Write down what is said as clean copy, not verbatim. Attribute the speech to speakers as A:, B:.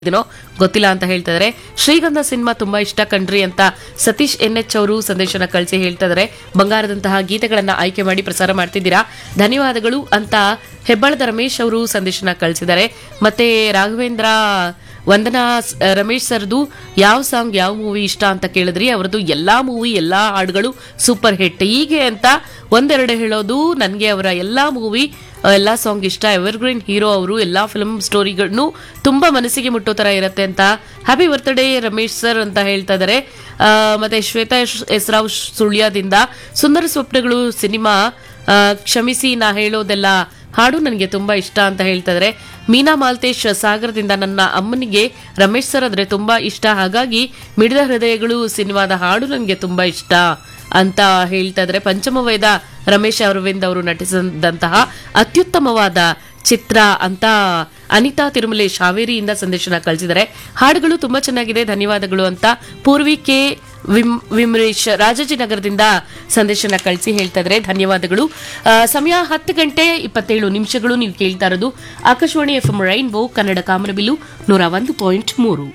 A: ದಿನೋ ಗೊತ್ತಿಲ್ಲ ಅಂತ ಹೇಳ್ತಾ ಇದಾರೆ. ಶ್ರೀಗಂಧ ಸಿನಿಮಾ ತುಂಬಾ ಇಷ್ಟ ಕಣ್ರಿ ಅಂತ ಸತೀಶ್ NH ಅವರು ಸಂದೇಶನ ಕಳಿಸಿ ಹೇಳ್ತಾ ಇದಾರೆ. ಬಂಗಾರದಂತಹ ಗೀತೆಗಳನ್ನ ಆಯ್ಕೆ ಮಾಡಿ ಪ್ರಸಾರ ಮಾಡ್ತಿದ್ದೀರಾ, ಧನ್ಯವಾದಗಳು ಅಂತ ಹೆಬ್ಬಾಳದ ರಮೇಶ್ ಅವರು ಸಂದೇಶನ ಕಳಿಸಿದ್ದಾರೆ. ಮತ್ತೆ ರಾಘವೇಂದ್ರ ವಂದನಾ ರಮೇಶ್ ಸರ್ದು ಯಾವ ಸಾಂಗ್ ಯಾವ ಮೂವಿ ಇಷ್ಟ ಅಂತ ಕೇಳಿದ್ರಿ, ಅವರದು ಎಲ್ಲಾ ಮೂವಿ ಎಲ್ಲಾ ಹಾಡುಗಳು ಸೂಪರ್ ಹಿಟ್. ಹೀಗೆ ಅಂತ ಒಂದೆರಡು ಹೇಳೋದು, ನನಗೆ ಅವರ ಎಲ್ಲಾ ಮೂವಿ ಎಲ್ಲಾ ಸಾಂಗ್ ಇಷ್ಟ. ಎವರ್ಗ್ರೀನ್ ಹೀರೋ ಅವರು ಎಲ್ಲಾ ಫಿಲ್ಮ್ ಸ್ಟೋರಿಗಳನ್ನು ತುಂಬಾ ಮನಸ್ಸಿಗೆ ಮುಟ್ಟೋ ತರ ಇರುತ್ತೆ ಅಂತ ಹ್ಯಾಪಿ ಬರ್ತ್ಡೇ ರಮೇಶ್ ಸರ್ ಅಂತ ಹೇಳ್ತಾ ಇದಾರೆ. ಮತ್ತೆ ಶ್ವೇತಾ ಎಸ್ರಾವ್ ಸುಳ್ಯದಿಂದ ಸುಂದರ ಸ್ವಪ್ನಗಳು ಸಿನಿಮಾ ಕ್ಷಮಿಸಿ ನಾ ಹೇಳೋದೆಲ್ಲ ಹಾಡು ನನಗೆ ತುಂಬಾ ಇಷ್ಟ ಅಂತ ಹೇಳ್ತಾ ಇದಾರೆ. ಮೀನಾ ಮಾಲ್ತೇಶ್ ಸಾಗರದಿಂದ ನನ್ನ ಅಮ್ಮನಿಗೆ ರಮೇಶ್ ಸರ್ ಅಂದ್ರೆ ತುಂಬಾ ಇಷ್ಟ, ಹಾಗಾಗಿ ಮಿಡಿದ ಹೃದಯಗಳು ಸಿನಿಮಾದ ಹಾಡು ನನಗೆ ತುಂಬಾ ಇಷ್ಟ ಅಂತ ಹೇಳ್ತಾ ಇದ್ರೆ. ಪಂಚಮವೇದ ರಮೇಶ್ ಅರವಿಂದ್ ಅವರು ನಟಿಸಿದಂತಹ ಅತ್ಯುತ್ತಮವಾದ ಚಿತ್ರ ಅಂತ ಅನಿತಾ ತಿರುಮಲೇಶ್ ಹಾವೇರಿಯಿಂದ ಸಂದೇಶನ ಕಳಿಸಿದ್ದಾರೆ. ಹಾಡುಗಳು ತುಂಬಾ ಚೆನ್ನಾಗಿದೆ, ಧನ್ಯವಾದಗಳು ಅಂತ ಪೂರ್ವಿ ಕೆ ವಿಮ್ರೇಶ್ ರಾಜಾಜಿನಗರದಿಂದ ಸಂದೇಶನ ಕಳಿಸಿ ಹೇಳ್ತಾ ಇದ್ರೆ ಧನ್ಯವಾದಗಳು. ಸಮಯ 10:27 ನೀವು ಕೇಳ್ತಾ ಇರೋದು ಆಕಾಶವಾಣಿ FM ರೈನ್ಬೋ ಕನ್ನಡ ಕಾಮನಬಿಲ್ಲು 101.3.